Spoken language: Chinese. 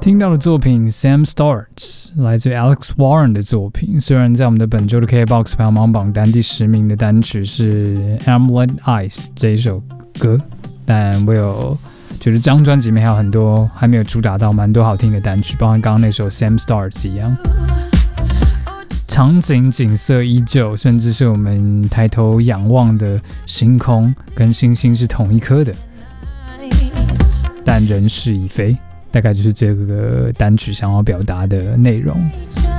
听到的作品 Sam Starts 来自 Alex Warren 的作品，虽然在我们的本周的 KBOX 排行榜单第10名的单曲是 Amulet Eyes 这一首歌，但我有觉得这张专辑里面还有很多还没有主打到蛮多好听的单曲，包含刚刚那首 Sam Starts 一样，场景景色依旧，甚至是我们抬头仰望的星空跟星星是同一颗的，但人事已非，大概就是这个单曲想要表达的内容。